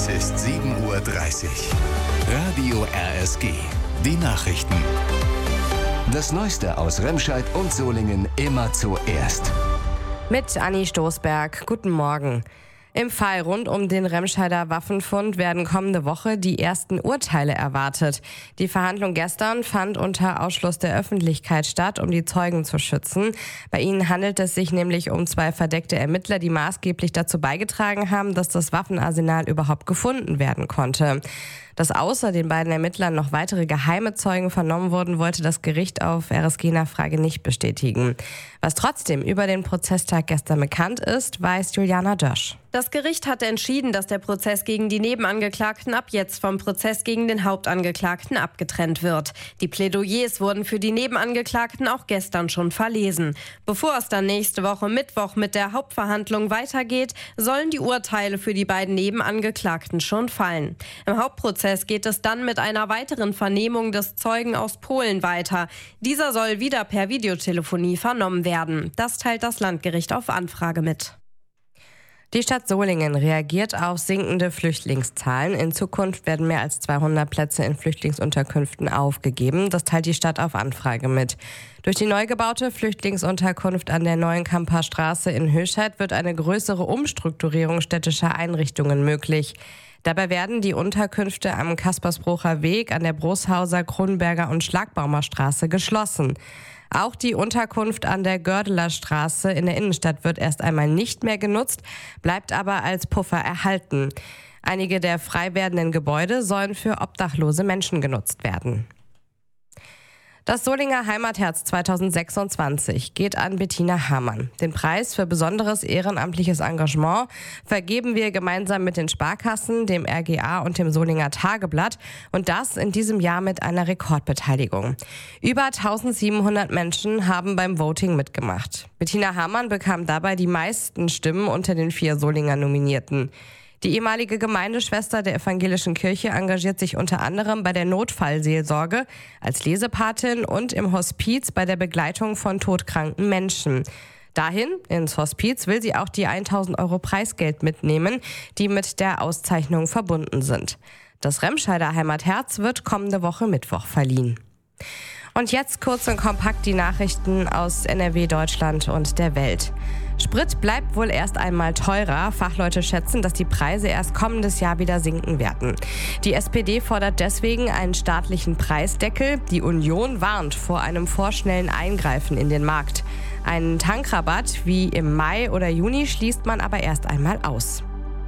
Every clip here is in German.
Es ist 7:30 Uhr. Radio RSG. Die Nachrichten. Das Neueste aus Remscheid und Solingen immer zuerst. Mit Anni Stoßberg. Guten Morgen. Im Fall rund um den Remscheider Waffenfund werden kommende Woche die ersten Urteile erwartet. Die Verhandlung gestern fand unter Ausschluss der Öffentlichkeit statt, um die Zeugen zu schützen. Bei ihnen handelt es sich nämlich um 2 verdeckte Ermittler, die maßgeblich dazu beigetragen haben, dass das Waffenarsenal überhaupt gefunden werden konnte. Dass außer den beiden Ermittlern noch weitere geheime Zeugen vernommen wurden, wollte das Gericht auf RSG-Nachfrage nicht bestätigen. Was trotzdem über den Prozesstag gestern bekannt ist, weiß Juliana Dörsch. Das Gericht hatte entschieden, dass der Prozess gegen die Nebenangeklagten ab jetzt vom Prozess gegen den Hauptangeklagten abgetrennt wird. Die Plädoyers wurden für die Nebenangeklagten auch gestern schon verlesen. Bevor es dann nächste Woche Mittwoch mit der Hauptverhandlung weitergeht, sollen die Urteile für die beiden Nebenangeklagten schon fallen. Im Hauptprozess geht es dann mit einer weiteren Vernehmung des Zeugen aus Polen weiter. Dieser soll wieder per Videotelefonie vernommen werden. Das teilt das Landgericht auf Anfrage mit. Die Stadt Solingen reagiert auf sinkende Flüchtlingszahlen. In Zukunft werden mehr als 200 Plätze in Flüchtlingsunterkünften aufgegeben. Das teilt die Stadt auf Anfrage mit. Durch die neu gebaute Flüchtlingsunterkunft an der Neuenkamper Straße in Höchstadt wird eine größere Umstrukturierung städtischer Einrichtungen möglich. Dabei werden die Unterkünfte am Kaspersbrucher Weg, an der Broshauser, Kronberger und Schlagbaumer Straße geschlossen. Auch die Unterkunft an der Gördeler Straße in der Innenstadt wird erst einmal nicht mehr genutzt, bleibt aber als Puffer erhalten. Einige der frei werdenden Gebäude sollen für obdachlose Menschen genutzt werden. Das Solinger Heimatherz 2026 geht an Bettina Hamann. Den Preis für besonderes ehrenamtliches Engagement vergeben wir gemeinsam mit den Sparkassen, dem RGA und dem Solinger Tageblatt und das in diesem Jahr mit einer Rekordbeteiligung. Über 1700 Menschen haben beim Voting mitgemacht. Bettina Hamann bekam dabei die meisten Stimmen unter den 4 Solinger Nominierten. Die ehemalige Gemeindeschwester der evangelischen Kirche engagiert sich unter anderem bei der Notfallseelsorge, als Lesepatin und im Hospiz bei der Begleitung von todkranken Menschen. Dahin, ins Hospiz, will sie auch die 1.000 € Preisgeld mitnehmen, die mit der Auszeichnung verbunden sind. Das Remscheider Heimatherz wird kommende Woche Mittwoch verliehen. Und jetzt kurz und kompakt die Nachrichten aus NRW, Deutschland und der Welt. Sprit bleibt wohl erst einmal teurer. Fachleute schätzen, dass die Preise erst kommendes Jahr wieder sinken werden. Die SPD fordert deswegen einen staatlichen Preisdeckel. Die Union warnt vor einem vorschnellen Eingreifen in den Markt. Einen Tankrabatt wie im Mai oder Juni schließt man aber erst einmal aus.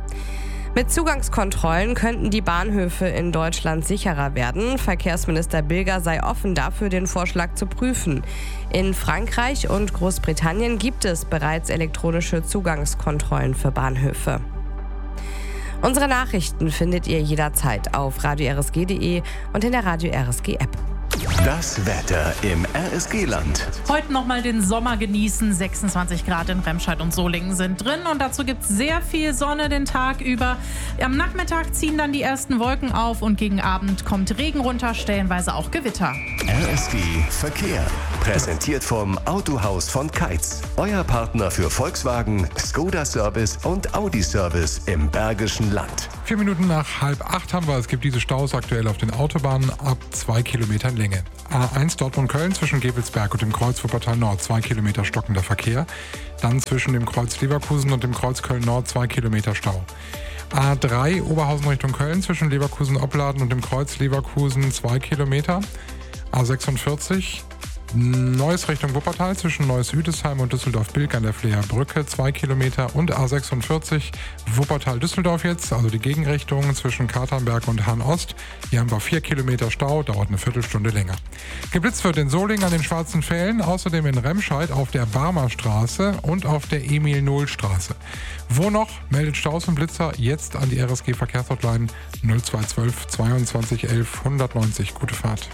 Mit Zugangskontrollen könnten die Bahnhöfe in Deutschland sicherer werden. Verkehrsminister Bilger sei offen dafür, den Vorschlag zu prüfen. In Frankreich und Großbritannien gibt es bereits elektronische Zugangskontrollen für Bahnhöfe. Unsere Nachrichten findet ihr jederzeit auf radio-rsg.de und in der Radio RSG App. Das Wetter im RSG-Land. Heute nochmal den Sommer genießen. 26 Grad in Remscheid und Solingen sind drin und dazu gibt es sehr viel Sonne den Tag über. Am Nachmittag ziehen dann die ersten Wolken auf und gegen Abend kommt Regen runter, stellenweise auch Gewitter. RSG Verkehr. Präsentiert vom Autohaus von Keitz. Euer Partner für Volkswagen, Skoda Service und Audi Service im Bergischen Land. 4 Minuten nach 7:30 haben wir. Es gibt diese Staus aktuell auf den Autobahnen ab 2 Kilometern Länge. A1 Dortmund-Köln zwischen Gevelsberg und dem Kreuz Wuppertal Nord 2 Kilometer stockender Verkehr. Dann zwischen dem Kreuz Leverkusen und dem Kreuz Köln Nord 2 Kilometer Stau. A3 Oberhausen Richtung Köln zwischen Leverkusen-Opladen und dem Kreuz Leverkusen 2 Kilometer. A46 Neuss Richtung Wuppertal zwischen Neuss-Hüdesheim und Düsseldorf-Bilk an der Fleer Brücke 2 Kilometer und A46 Wuppertal-Düsseldorf jetzt, also die Gegenrichtung zwischen Katernberg und Hahn-Ost. Hier haben wir 4 Kilometer Stau, dauert eine Viertelstunde länger. Geblitzt wird in Solingen an den Schwarzen Fällen, außerdem in Remscheid auf der Barmer Straße und auf der Emil-Nohl-Straße. Wo noch? Meldet Staus und Blitzer jetzt an die RSG Verkehrshotline 0212 22 11 190. Gute Fahrt.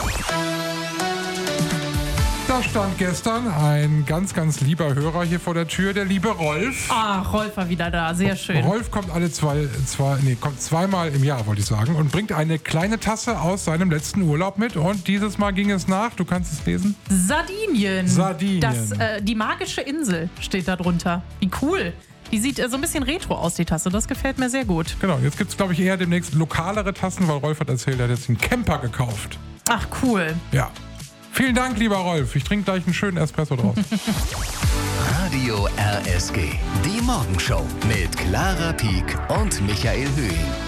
Da stand gestern ein ganz, ganz lieber Hörer hier vor der Tür, der liebe Rolf. Ah, Rolf war wieder da, sehr schön. Rolf kommt kommt zweimal im Jahr, wollte ich sagen, und bringt eine kleine Tasse aus seinem letzten Urlaub mit. Und dieses Mal ging es nach, du kannst es lesen? Sardinien. Sardinien. Die magische Insel steht da drunter. Wie cool. Die sieht so ein bisschen retro aus, die Tasse. Das gefällt mir sehr gut. Genau, jetzt gibt es, glaube ich, eher demnächst lokalere Tassen, weil Rolf hat erzählt, er hat jetzt einen Camper gekauft. Ach, cool. Ja. Vielen Dank, lieber Rolf. Ich trinke gleich einen schönen Espresso draus. Radio RSG. Die Morgenshow mit Clara Pieck und Michael Höhing.